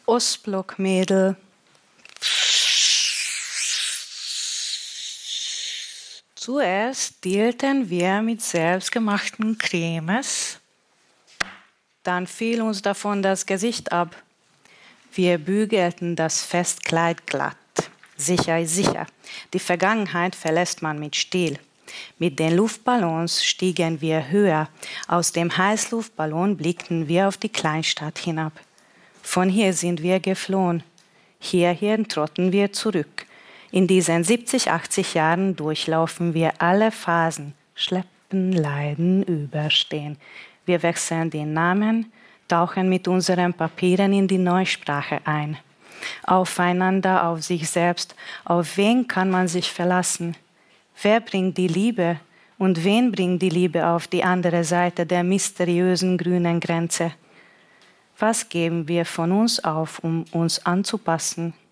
Ostblockmädel. Zuerst dealten wir mit selbstgemachten Cremes, dann fiel uns davon das Gesicht ab. Wir bügelten das Festkleid glatt. Sicher ist sicher, die Vergangenheit verlässt man mit Stil. Mit den Luftballons stiegen wir höher. Aus dem Heißluftballon blickten wir auf die Kleinstadt hinab. Von hier sind wir geflohen. Hierhin trotten wir zurück. In diesen 70, 80 Jahren durchlaufen wir alle Phasen. Schleppen, leiden, überstehen. Wir wechseln den Namen, tauchen mit unseren Papieren in die Neusprache ein. Aufeinander, auf sich selbst. Auf wen kann man sich verlassen? Wer bringt die Liebe und wen bringt die Liebe auf die andere Seite der mysteriösen grünen Grenze? Was geben wir von uns auf, um uns anzupassen?